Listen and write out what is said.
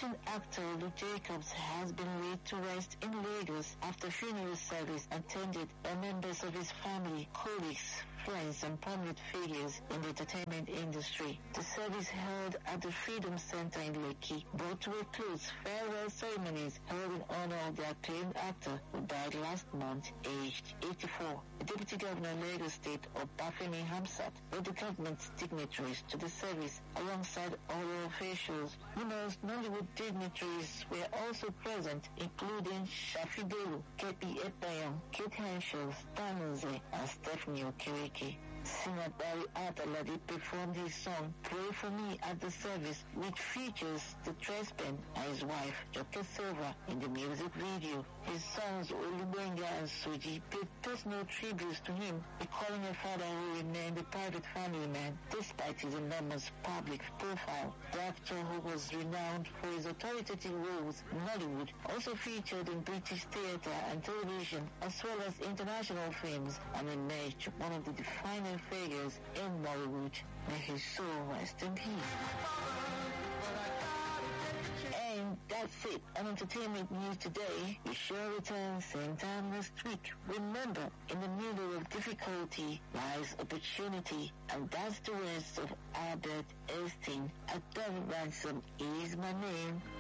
Nigerian actor Luke Jacobs has been laid to rest in Lagos after funeral service attended by members of his family, colleagues, friends and prominent figures in the entertainment industry. The service held at the Freedom Center in Lekki brought to a close farewell ceremonies held in honor of the acclaimed actor who died last month, aged 84. The Deputy Governor of Lagos State, Obafemi Hamzat, were the government dignitaries to the service alongside other officials. Numerous Nollywood dignitaries were also present, including Shafi Bello, Kepi Epayam, Kate Henshaw, Stanze, and Stephanie Okereke. Singer Barry Ataladi performed his song Pray For Me at the service, which features the Trespen and his wife Joke Silva in the music video. His sons Olubenga and Suji paid personal tributes to him, recalling a father who remained a private family man despite his enormous public profile. The actor, who was renowned for his authoritative roles in Hollywood, also featured in British theatre and television as well as international films, and emerged one of the defining figures in Bollywood. May his soul rest in peace. And that's it on Entertainment News today. We shall return same time next week. Remember, in the middle of difficulty lies opportunity, and that's the words of Albert Einstein. At Ransom is my name.